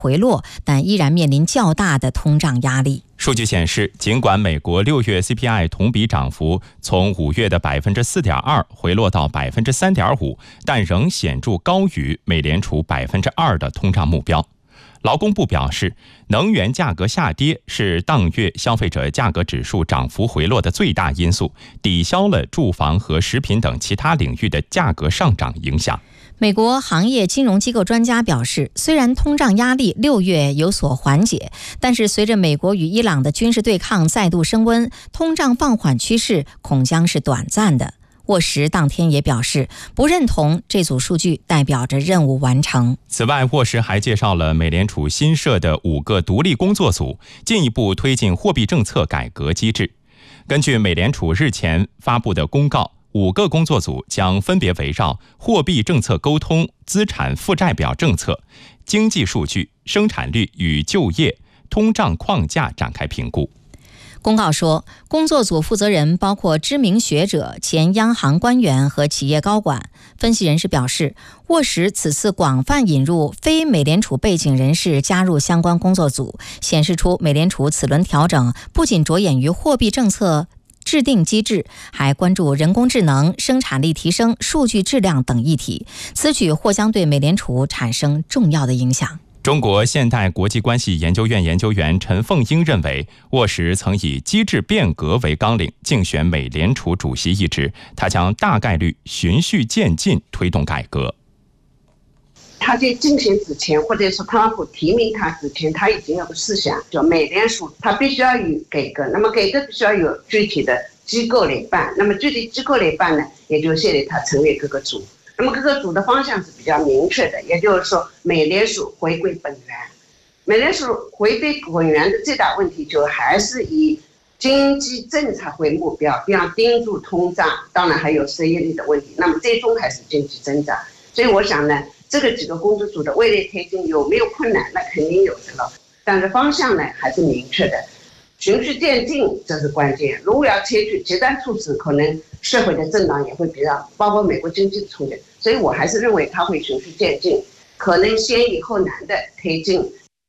回落，但依然面临较大的通胀压力。 数据显示，尽管美国6月 CPI 同比涨幅从5月的 4.2% 回落到 3.5%， 但仍显著高于美联储 2% 的通胀目标。劳工部表示，能源价格下跌是当月消费者价格指数涨幅回落的最大因素，抵消了住房和食品等其他领域的价格上涨影响。 美国行业金融机构专家表示，虽然通胀压力6月有所缓解，但是随着美国与伊朗的军事对抗再度升温，通胀放缓趋势恐将是短暂的。沃什当天也表示，不认同这组数据代表着任务完成。 此外，沃什还介绍了美联储新设的5个独立工作组，进一步推进货币政策改革机制。根据美联储日前发布的公告，5个工作组将分别围绕货币政策沟通、资产负债表政策、经济数据、生产率与就业、通胀框架展开评估。 公告说，工作组负责人包括知名学者、前央行官员和企业高管。分析人士表示，沃什此次广泛引入非美联储背景人士加入相关工作组，显示出美联储此轮调整不仅着眼于货币政策制定机制，还关注人工智能、生产力提升、数据质量等议题。此举或将对美联储产生重要的影响。 中国现代国际关系研究院研究员陈凤英认为，沃什曾以机制变革为纲领竞选美联储主席一职，他将大概率循序渐进推动改革。 他在竞选之前，或者说特朗普提名他之前，他已经有个思想，叫美联储他必须要有改革，那么改革必须要有具体的机构来办，那么具体机构来办呢，也就现在他成立各个组。那么各个组的方向是比较明确的，也就是说美联储回归本源。美联储回归本源的最大问题就还是以经济政策为目标，比方盯住通胀，当然还有失业率的问题，那么最终还是经济增长。所以我想呢，这个几个工作组的未来推进有没有困难，那肯定有的了，但是方向呢还是明确的，循序渐进这是关键。如果要采取极端措施，可能社会的震荡也会比较，包括美国经济的冲击，所以我还是认为它会循序渐进，可能先易后难的推进。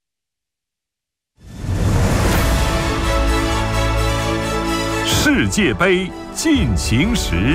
世界杯进行时。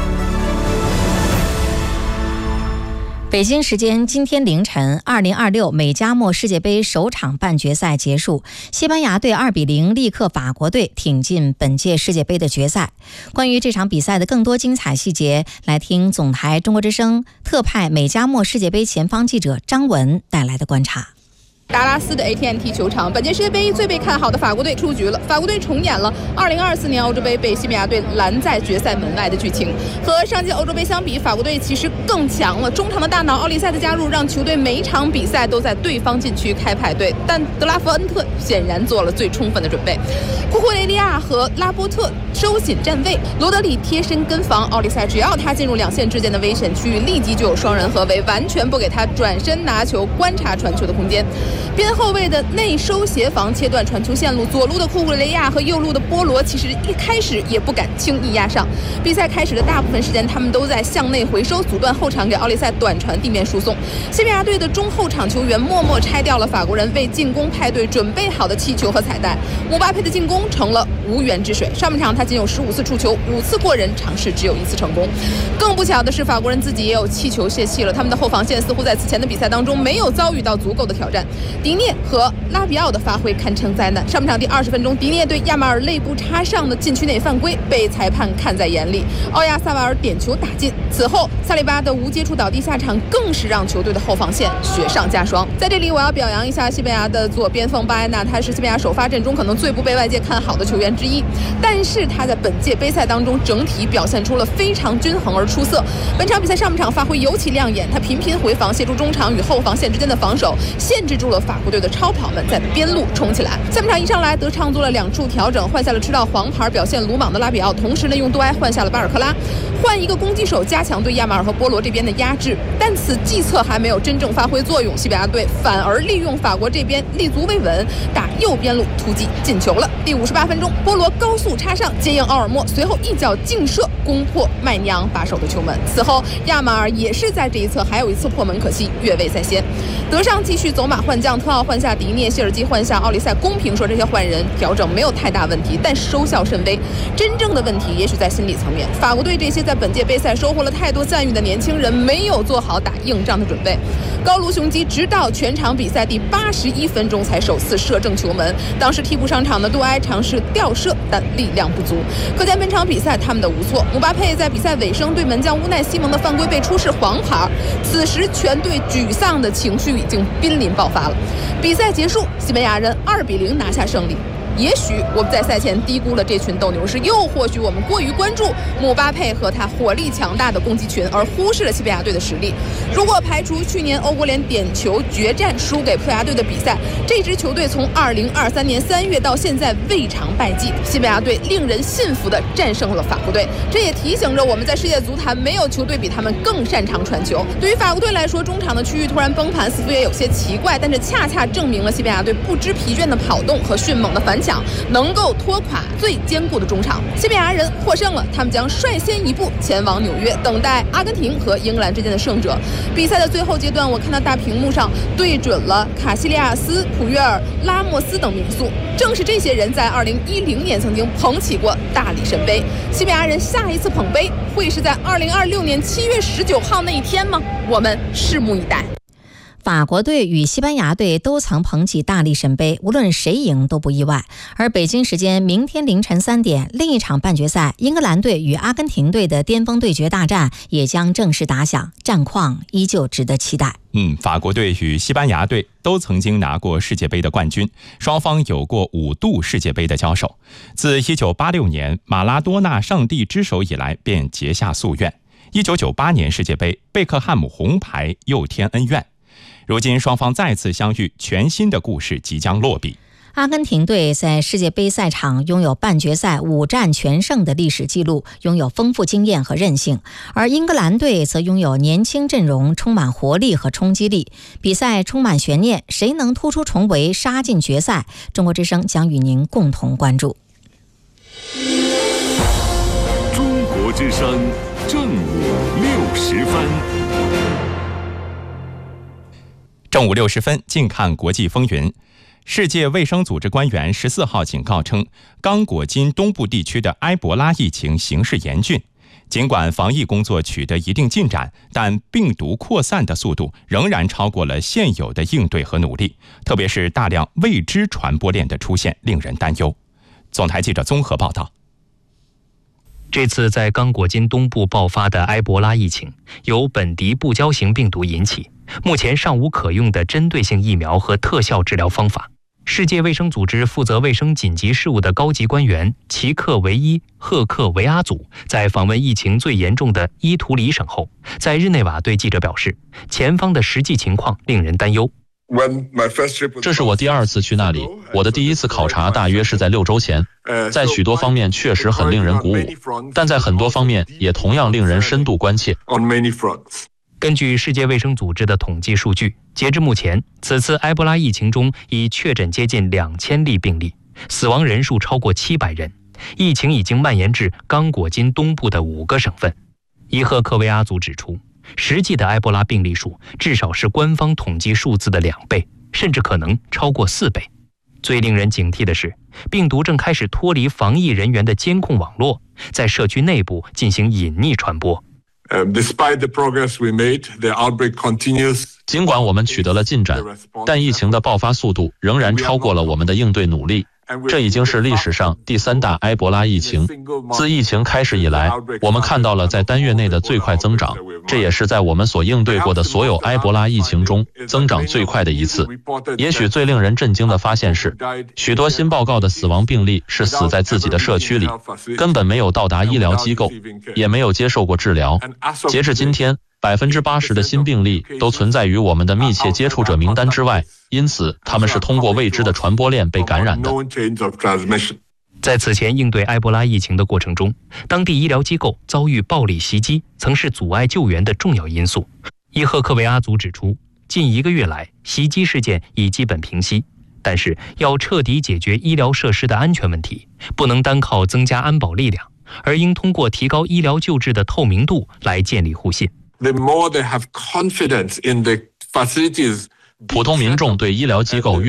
北京时间今天凌晨，2026美加墨世界杯首场半决赛结束，西班牙队2-0力克法国队，挺进本届世界杯的决赛。关于这场比赛的更多精彩细节，来听总台中国之声特派美加墨世界杯前方记者张文带来的观察。 达拉斯的 AT&T 球场，本届世界杯最被看好的法国队出局了。法国队重演了2024年欧洲杯被西班牙队拦在决赛门外的剧情。和上届欧洲杯相比，法国队其实更强了。中场的大脑奥利塞的加入，让球队每一场比赛都在对方禁区开派对。但德拉夫恩特显然做了最充分的准备。库库雷利亚和拉波特收紧站位，罗德里贴身跟防奥利塞，只要他进入两线之间的危险区域，立即就有双人合围，完全不给他转身拿球、观察传球的空间。边后卫的内收协防切断传球线路，左路的库库雷亚和右路的波罗其实一开始也不敢轻易压上。比赛开始的大部分时间，他们都在向内回收，阻断后场给奥利塞短传地面输送。西班牙队的中后场球员默默拆掉了法国人为进攻派对准备好的气球和彩带。姆巴佩的进攻成了无源之水，上半场他仅有15次触球，5次过人，尝试只有1次成功。更不巧的是，法国人自己也有气球泄气了，他们的后防线似乎在此前的比赛当中没有遭遇到足够的挑战。迪涅和拉比奥的发挥堪称灾难。上半场第20分钟，迪涅对亚马尔肋部插上的禁区内犯规被裁判看在眼里，奥亚萨瓦尔点球打进。此后萨利巴的无接触倒地下场更是让球队的后防线雪上加霜。在这里我要表扬一下西班牙的左边锋巴埃纳，他是西班牙首发阵中可能最不被外界看好的球员之一，但是他在本届杯赛当中整体表现出了非常均衡而出色。本场比赛上半场发挥尤其亮眼，他频频回防，协助中场与后防线之间的防守，限制住了法国队的超跑们在边路冲起来。下半场一上来，德昌做了2处调整，换下了吃到黄牌表现鲁莽的拉比奥，同时呢用杜埃换下了巴尔克拉，换一个攻击手加强对亚马尔和波罗这边的压制。但此计策还没有真正发挥作用，西班牙队反而利用法国这边立足未稳，打右边路突击进球了。第58分钟，波罗高速插上接应奥尔莫，随后一脚劲射攻破麦尼昂把守的球门。此后亚马尔也是在这一侧还有一次破门，可惜越位在先。德尚继续走马换将。 像特奥换下迪涅，谢尔基换下奥利塞，公平说这些换人调整没有太大问题，但收效甚微。真正的问题也许在心理层面。法国队这些在本届杯赛收获了太多赞誉的年轻人，没有做好打硬仗的准备。高卢雄鸡直到全场比赛第81分钟才首次射正球门，当时替补上场的杜埃尝试吊射，但力量不足。可见本场比赛他们的无措。姆巴佩在比赛尾声对门将乌奈西蒙的犯规被出示黄牌，此时全队沮丧的情绪已经濒临爆发了。比赛结束，西班牙人2-0拿下胜利。也许我们在赛前低估了这群斗牛士，又或许我们过于关注姆巴佩和他火力强大的攻击群，而忽视了西班牙队的实力。如果排除去年欧国联点球决战输给葡萄牙队的比赛，这支球队从2023年3月到现在未尝败绩。西班牙队令人信服地战胜了法国队，这也提醒着我们在世界足坛没有球队比他们更擅长传球。对于法国队来说，中场的区域突然崩盘似乎也有些奇怪，但是恰恰证明了西班牙队不知疲倦的跑动和迅猛的反抢能够拖垮最坚固的中场。西班牙人获胜了，他们将率先一步前往纽约，等待阿根廷和英格兰之间的胜者。比赛的最后阶段，我看到大屏幕上对准了卡西利亚斯、普约尔、拉莫斯等名宿，正是这些人在2010年曾经捧起过大力神杯。西班牙人下一次捧杯会是在2026年7月19号那一天吗？我们拭目以待。 法国队与西班牙队都曾捧起大力神杯，无论谁赢都不意外。而北京时间明天凌晨3点，另一场半决赛，英格兰队与阿根廷队的巅峰对决大战也将正式打响，战况依旧值得期待。 法国队与西班牙队都曾经拿过世界杯的冠军，双方有过5度世界杯的交手。自1986年马拉多纳上帝之手以来，便结下夙愿。1998年世界杯，贝克汉姆红牌又添恩怨。如今双方再次相遇，全新的故事即将落笔。 阿根廷队在世界杯赛场拥有半决赛5战全胜的历史记录，拥有丰富经验和韧性，而英格兰队则拥有年轻阵容，充满活力和冲击力。比赛充满悬念，谁能突出重围，杀进决赛？中国之声将与您共同关注。 中国之声正午60分。 正午60分，近看国际风云。世界卫生组织官员14号警告称，刚果金东部地区的埃博拉疫情形势严峻。尽管防疫工作取得一定进展，但病毒扩散的速度仍然超过了现有的应对和努力，特别是大量未知传播链的出现令人担忧。总台记者综合报道。 这次在刚果金东部爆发的埃博拉疫情由本地不交型病毒引起，目前尚无可用的针对性疫苗和特效治疗方法。世界卫生组织负责卫生紧急事务的高级官员齐克维伊·赫克维阿祖在访问疫情最严重的伊图里省后，在日内瓦对记者表示，前方的实际情况令人担忧。 这是我第2次去那里，我的第1次考察大约是在6周前，在许多方面确实很令人鼓舞，但在很多方面也同样令人深度关切。 根据世界卫生组织的统计数据，截至目前，此次埃博拉疫情中已确诊接近2000例病例，死亡人数超过700人，疫情已经蔓延至刚果金东部的5个省份。伊赫克维阿祖指出，实际的埃博拉病例数至少是官方统计数字的2倍，甚至可能超过4倍。最令人警惕的是，病毒正开始脱离防疫人员的监控网络，在社区内部进行隐匿传播。 尽管我们取得了进展，但疫情的爆发速度仍然超过了我们的应对努力。这已经是历史上第3大埃博拉疫情。自疫情开始以来，我们看到了在单月内的最快增长，这也是在我们所应对过的所有埃博拉疫情中增长最快的一次。也许最令人震惊的发现是，许多新报告的死亡病例是死在自己的社区里，根本没有到达医疗机构，也没有接受过治疗。截至今天，80%的新病例都存在于我们的密切接触者名单之外，因此他们是通过未知的传播链被感染的。 在此前应对埃博拉疫情的过程中，当地医疗机构遭遇暴力袭击，曾是阻碍救援的重要因素。伊赫克维阿祖指出，近1个月来，袭击事件已基本平息，但是要彻底解决医疗设施的安全问题，不能单靠增加安保力量，而应通过提高医疗救治的透明度来建立互信。 普通民众对医疗机构越